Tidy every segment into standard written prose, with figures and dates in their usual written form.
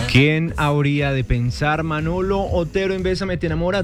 ¿Quién habría de pensar? Manolo Otero en Bésame Te Enamora.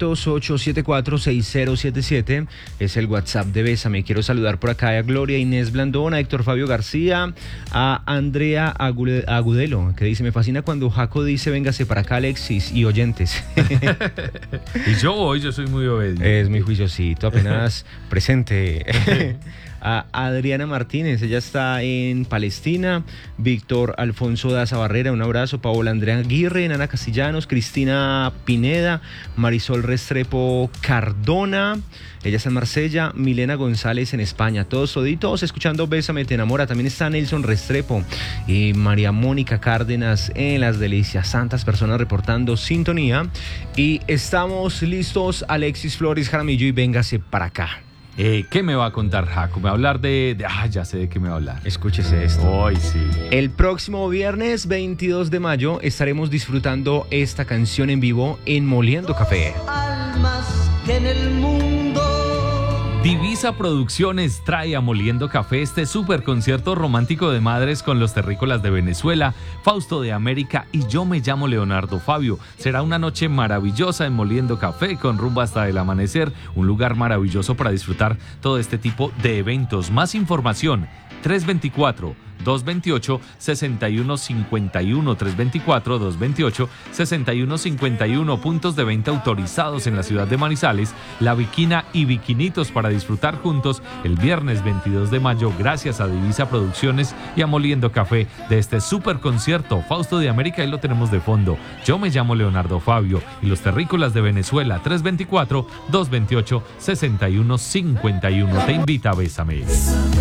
308-746077 es el WhatsApp de Bésame. Quiero saludar por acá a Gloria Inés Blandón, a Héctor Fabio García, a Andrea Agudelo, que dice: me fascina cuando Jaco dice véngase para acá, Alexis y oyentes. Y yo soy muy obediente. Es muy juiciosito, apenas presente. A Adriana Martínez, ella está en Palestina. Víctor Alfonso Daza Barrera, un abrazo. Paola Andrea Aguirre, Nana Castellanos, Cristina Pineda, Marisol Restrepo Cardona, ella está en Marsella. Milena González en España. Todos toditos escuchando Bésame Te Enamora. También está Nelson Restrepo y María Mónica Cárdenas en Las Delicias. Santas personas reportando sintonía. Y estamos listos. Alexis Flores Jaramillo y véngase para acá. ¿Qué me va a contar Jaco? Me va a hablar ya sé de qué me va a hablar. Escúchese esto. Hoy sí. El próximo viernes 22 de mayo estaremos disfrutando esta canción en vivo en Moliendo Café. Almas que en el mundo. Divisa Producciones trae a Moliendo Café este super concierto romántico de madres con los terrícolas de Venezuela, Fausto de América y yo me llamo Leonardo Fabio. Será una noche maravillosa en Moliendo Café con rumba hasta el amanecer, un lugar maravilloso para disfrutar todo este tipo de eventos. Más información 324-228-6151, 324-228-6151, puntos de venta autorizados en la ciudad de Manizales, La Viquina y Viquinitos para disfrutar juntos el viernes 22 de mayo gracias a Divisa Producciones y a Moliendo Café de este super concierto. Fausto de América, ahí lo tenemos de fondo. Yo me llamo Leonardo Fabio y los terrícolas de Venezuela, 324-228-6151. Te invita a Bésame.